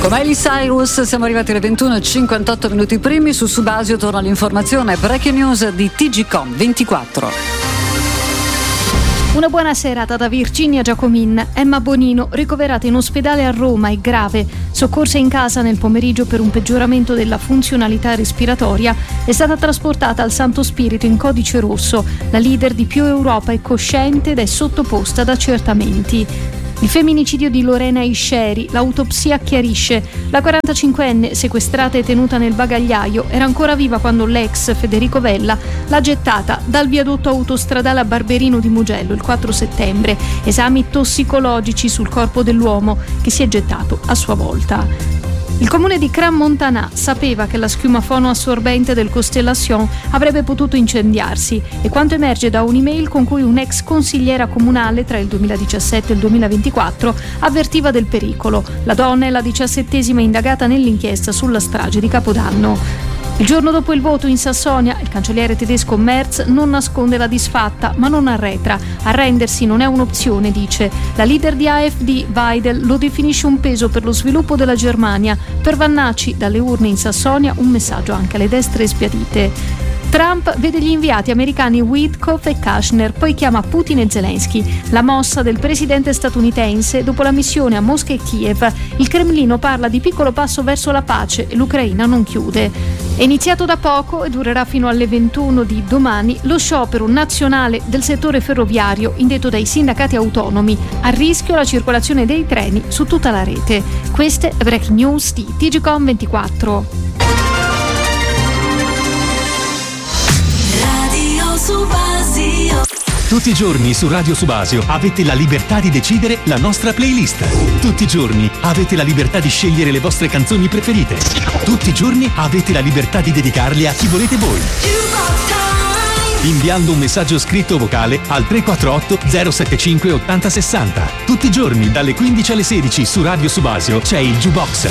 Con Miley Cyrus siamo arrivati alle 21:58 minuti primi. Su Subasio torna l'informazione. Breaking news di TGcom 24. Una buona serata da Virginia Giacomin. Emma Bonino, ricoverata in ospedale a Roma, è grave. Soccorsa in casa nel pomeriggio per un peggioramento della funzionalità respiratoria, è stata trasportata al Santo Spirito in codice rosso. La leader di Più Europa è cosciente ed è sottoposta ad accertamenti. Il femminicidio di Lorena Isceri, l'autopsia chiarisce. La 45enne, sequestrata e tenuta nel bagagliaio, era ancora viva quando l'ex Federico Vella l'ha gettata dal viadotto autostradale a Barberino di Mugello il 4 settembre. Esami tossicologici sul corpo dell'uomo che si è gettato a sua volta. Il comune di Crans-Montana sapeva che la schiuma fonoassorbente del Constellation avrebbe potuto incendiarsi, e quanto emerge da un'email con cui un'ex consigliera comunale tra il 2017 e il 2024 avvertiva del pericolo. La donna è la 17ª indagata nell'inchiesta sulla strage di Capodanno. Il giorno dopo il voto in Sassonia, il cancelliere tedesco Merz non nasconde la disfatta, ma non arretra. Arrendersi non è un'opzione, dice. La leader di AfD, Weidel, lo definisce un peso per lo sviluppo della Germania. Per Vannacci, dalle urne in Sassonia, un messaggio anche alle destre sbiadite. Trump vede gli inviati americani Witkoff e Kushner, poi chiama Putin e Zelensky. La mossa del presidente statunitense dopo la missione a Mosca e Kiev. Il Cremlino parla di piccolo passo verso la pace e l'Ucraina non chiude. È iniziato da poco e durerà fino alle 21 di domani lo sciopero nazionale del settore ferroviario indetto dai sindacati autonomi. A rischio la circolazione dei treni su tutta la rete. Queste breaking news di TGcom 24. Subasio. Tutti i giorni su Radio Subasio avete la libertà di decidere la nostra playlist. Tutti i giorni avete la libertà di scegliere le vostre canzoni preferite. Tutti i giorni avete la libertà di dedicarle a chi volete voi. Inviando un messaggio scritto o vocale al 348 075 8060. Tutti i giorni dalle 15 alle 16 su Radio Subasio c'è il Jukebox.